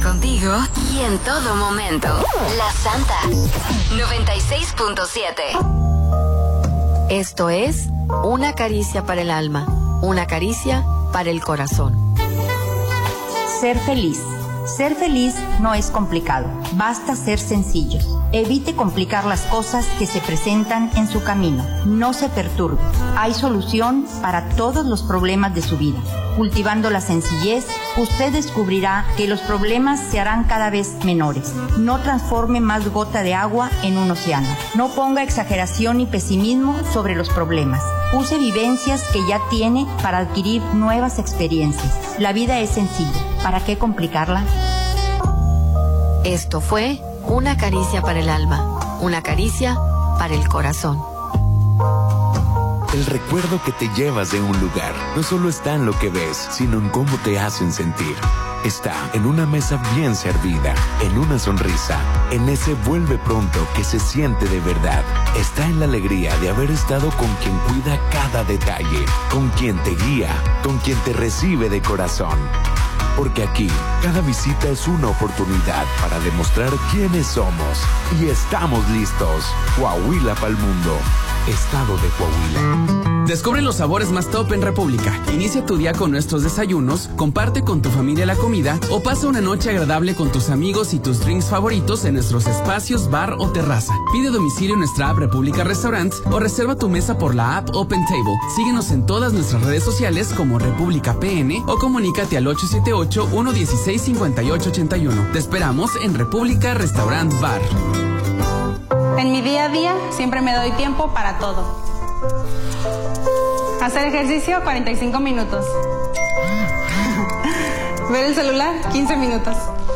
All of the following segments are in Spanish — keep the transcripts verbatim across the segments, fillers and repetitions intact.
contigo y en todo momento. La Santa noventa y seis punto siete. Esto es Una caricia para el alma, una caricia para el corazón. Ser feliz. Ser feliz no es complicado, basta ser sencillos. Evite complicar las cosas que se presentan en su camino. No se perturbe. Hay solución para todos los problemas de su vida. Cultivando la sencillez, usted descubrirá que los problemas se harán cada vez menores. No transforme más gota de agua en un océano. No ponga exageración ni pesimismo sobre los problemas. Use vivencias que ya tiene para adquirir nuevas experiencias. La vida es sencilla. ¿Para qué complicarla? Esto fue Una caricia para el alma, una caricia para el corazón. El recuerdo que te llevas de un lugar no solo está en lo que ves, sino en cómo te hacen sentir. Está en una mesa bien servida, en una sonrisa, en ese vuelve pronto que se siente de verdad. Está en la alegría de haber estado con quien cuida cada detalle, con quien te guía, con quien te recibe de corazón. Porque aquí, cada visita es una oportunidad para demostrar quiénes somos. Y estamos listos. Coahuila pa'l mundo. Estado de Coahuila. Descubre los sabores más top en República. Inicia tu día con nuestros desayunos, comparte con tu familia la comida o pasa una noche agradable con tus amigos y tus drinks favoritos en nuestros espacios bar o terraza. Pide domicilio en nuestra app República Restaurants o reserva tu mesa por la app Open Table. Síguenos en todas nuestras redes sociales como República P N o comunícate al ocho siete ocho, uno uno seis, cinco ocho ocho uno. Te esperamos en República Restaurant Bar. En mi día a día siempre me doy tiempo para todo. Hacer ejercicio, cuarenta y cinco minutos. Ver el celular, quince minutos.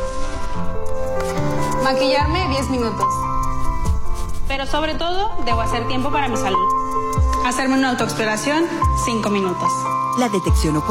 Maquillarme, diez minutos. Pero sobre todo, debo hacer tiempo para mi salud. Hacerme una autoexploración, cinco minutos. La detección